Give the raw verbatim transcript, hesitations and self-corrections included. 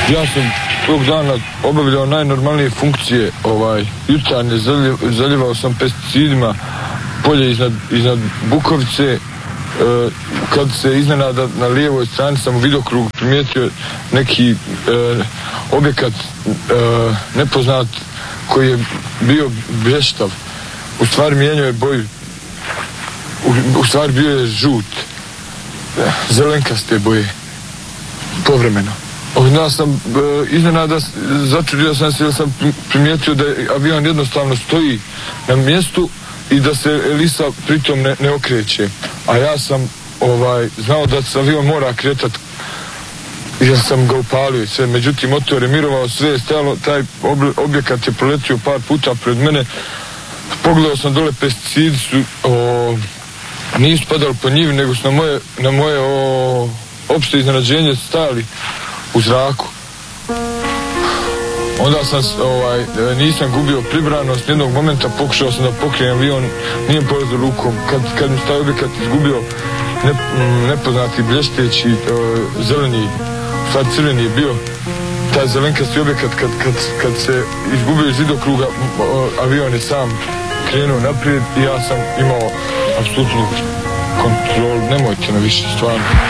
Ja sam tog dana obavljao najnormalnije funkcije, ovaj, jutarnje zaljevao sam pesticidima polje iznad, iznad Bukovice. E, kad se iznenada na lijevoj strani sam u vidokrugu primijetio neki e, objekat e, nepoznat koji je bio blještav. U stvari mijenjao je boju. U, u stvari bio je žut. Zelenkaste boje. Povremeno. Onda sam e, iznenada začudio sam se jer sam primijetio da avion jednostavno stoji na mjestu i da se Elisa pritom ne, ne okreće. A ja sam ovaj, znao da se avion mora kretati jer sam ga upalio sve. Međutim, motor je mirovao, sve je stajalo, taj objekat je proletio par puta pred mene. Pogledao sam dole, pesticidi su o, nisu padali po njivi, nego su na moje, na moje o, opšte iznenađenje stali u zraku. Onda sam, ovaj, nisam gubio pribranost, jednog momenta pokušao sam da pokrijem avion, nije polazio rukom. Kad, kad mi se taj objekat izgubio, ne, nepoznati blješteći, o, zeleni, sad crveni je bio, taj zelenkasti objekat, kad, kad, kad se izgubio iz vidokruga, avion je sam krenuo naprijed i ja sam imao apsolutnu kontrolu, nemojte me više stvarno.